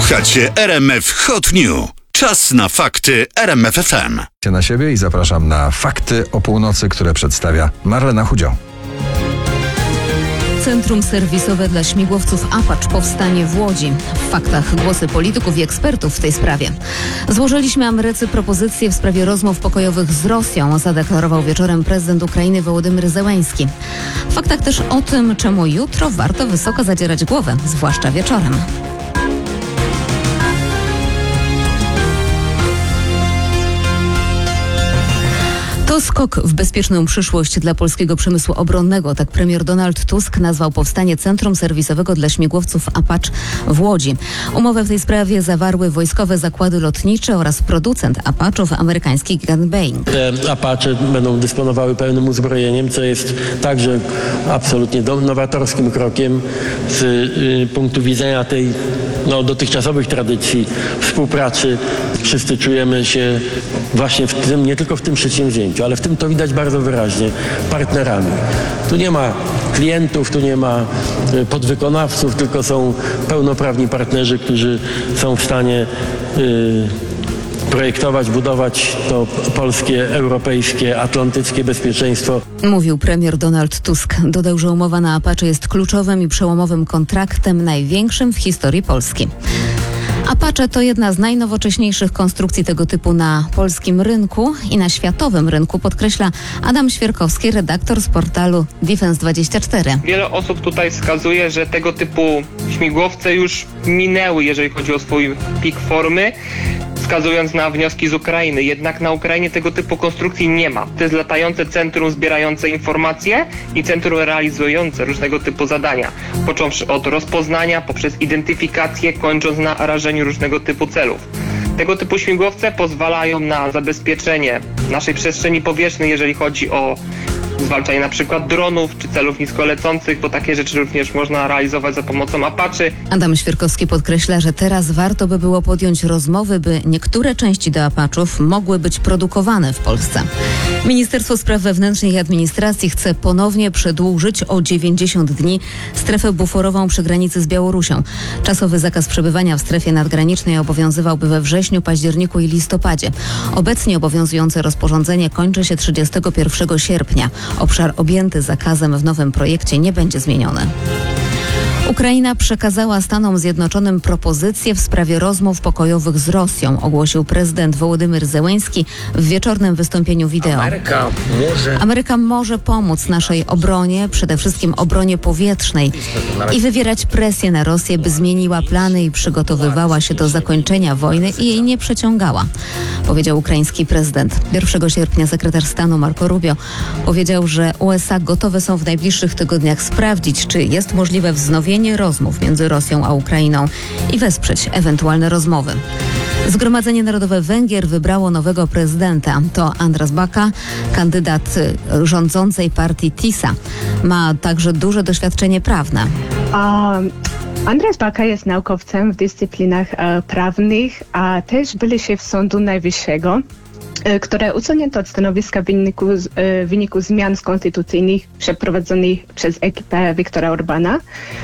Słuchacie RMF Hot News. Czas na fakty RMF FM. Na siebie i zapraszam na fakty o północy, które przedstawia Marlena Chudzio. Centrum serwisowe dla śmigłowców Apache powstanie w Łodzi. W faktach głosy polityków i ekspertów w tej sprawie. Złożyliśmy Ameryce propozycje w sprawie rozmów pokojowych z Rosją, zadeklarował wieczorem prezydent Ukrainy Wołodymyr Zełenski. W faktach też o tym, czemu jutro warto wysoko zadzierać głowę, zwłaszcza wieczorem. To skok w bezpieczną przyszłość dla polskiego przemysłu obronnego. Tak premier Donald Tusk nazwał powstanie Centrum Serwisowego dla Śmigłowców Apache w Łodzi. Umowę w tej sprawie zawarły wojskowe zakłady lotnicze oraz producent Apache'ów, amerykański gigant Boeing. Te Apache będą dysponowały pełnym uzbrojeniem, co jest także absolutnie nowatorskim krokiem z punktu widzenia tej dotychczasowych tradycji współpracy. Wszyscy czujemy się właśnie w tym, nie tylko w tym przedsięwzięciu, ale w tym to widać bardzo wyraźnie, partnerami. Tu nie ma klientów, tu nie ma podwykonawców, tylko są pełnoprawni partnerzy, którzy są w stanie projektować, budować to polskie, europejskie, atlantyckie bezpieczeństwo. Mówił premier Donald Tusk. Dodał, że umowa na Apache jest kluczowym i przełomowym kontraktem, największym w historii Polski. Apache to jedna z najnowocześniejszych konstrukcji tego typu na polskim rynku i na światowym rynku, podkreśla Adam Świerkowski, redaktor z portalu Defense24. Wiele osób tutaj wskazuje, że tego typu śmigłowce już minęły, jeżeli chodzi o swój pik formy, wskazując na wnioski z Ukrainy. Jednak na Ukrainie tego typu konstrukcji nie ma. To jest latające centrum zbierające informacje i centrum realizujące różnego typu zadania. Począwszy od rozpoznania, poprzez identyfikację, kończąc na rażeniu różnego typu celów. Tego typu śmigłowce pozwalają na zabezpieczenie naszej przestrzeni powietrznej, jeżeli chodzi o zwalczanie na przykład dronów czy celów niskolecących, bo takie rzeczy również można realizować za pomocą Apache. Adam Świerkowski podkreśla, że teraz warto by było podjąć rozmowy, by niektóre części do Apache'ów mogły być produkowane w Polsce. Ministerstwo Spraw Wewnętrznych i Administracji chce ponownie przedłużyć o 90 dni strefę buforową przy granicy z Białorusią. Czasowy zakaz przebywania w strefie nadgranicznej obowiązywałby we wrześniu, październiku i listopadzie. Obecnie obowiązujące rozporządzenie kończy się 31 sierpnia. Obszar objęty zakazem w nowym projekcie nie będzie zmieniony. Ukraina przekazała Stanom Zjednoczonym propozycje w sprawie rozmów pokojowych z Rosją, ogłosił prezydent Wołodymyr Zełenski w wieczornym wystąpieniu wideo. Ameryka może pomóc naszej obronie, przede wszystkim obronie powietrznej i wywierać presję na Rosję, by zmieniła plany i przygotowywała się do zakończenia wojny i jej nie przeciągała, powiedział ukraiński prezydent. 1 sierpnia sekretarz stanu Marco Rubio powiedział, że USA gotowe są w najbliższych tygodniach sprawdzić, czy jest możliwe wznowienie rozmów między Rosją a Ukrainą i wesprzeć ewentualne rozmowy. Zgromadzenie Narodowe Węgier wybrało nowego prezydenta. To Andras Baka, kandydat rządzącej partii TISA. Ma także duże doświadczenie prawne. Andras Baka jest naukowcem w dyscyplinach prawnych, a też byli szef Sądu Najwyższego, które usunięto od stanowiska w wyniku zmian konstytucyjnych przeprowadzonych przez ekipę Viktora Orbana.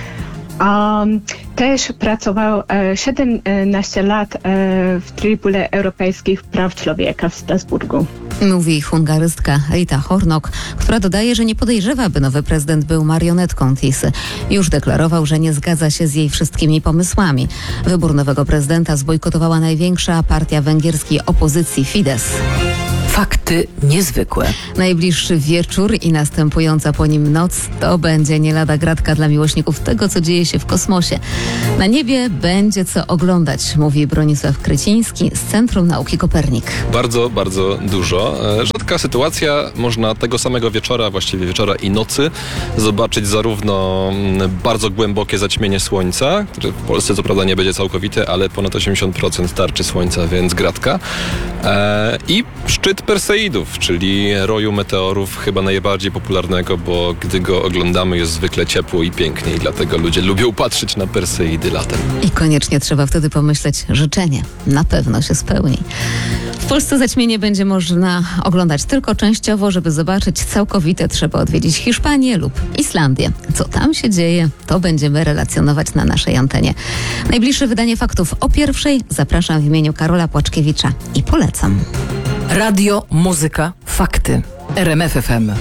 Też pracował 17 lat w Trybunale Europejskich Praw Człowieka w Strasburgu. Mówi hungarystka Rita Hornok, która dodaje, że nie podejrzewa, by nowy prezydent był marionetką TISy. Już deklarował, że nie zgadza się z jej wszystkimi pomysłami. Wybór nowego prezydenta zbojkotowała największa partia węgierskiej opozycji Fidesz. Fakty niezwykłe. Najbliższy wieczór i następująca po nim noc to będzie nie lada gratka dla miłośników tego, co dzieje się w kosmosie. Na niebie będzie co oglądać, mówi Bronisław Kryciński z Centrum Nauki Kopernik. Bardzo, bardzo dużo. Rzadka sytuacja. Można tego samego wieczora, właściwie wieczora i nocy, zobaczyć zarówno bardzo głębokie zaćmienie słońca, które w Polsce co prawda nie będzie całkowite, ale ponad 80% tarczy słońca, więc gratka. I szczyt Persei Perseidów, czyli roju meteorów, chyba najbardziej popularnego, bo gdy go oglądamy, jest zwykle ciepło i pięknie i dlatego ludzie lubią patrzeć na Perseidy latem. I koniecznie trzeba wtedy pomyśleć, życzenie na pewno się spełni. W Polsce zaćmienie będzie można oglądać tylko częściowo. Żeby zobaczyć całkowite, trzeba odwiedzić Hiszpanię lub Islandię. Co tam się dzieje, to będziemy relacjonować na naszej antenie. Najbliższe wydanie faktów o 1:00 zapraszam w imieniu Karola Płaczkiewicza i polecam. Radio, muzyka, fakty. RMF FM.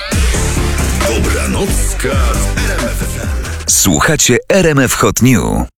Dobranocka w RMF FM. Słuchacie RMF Hot New.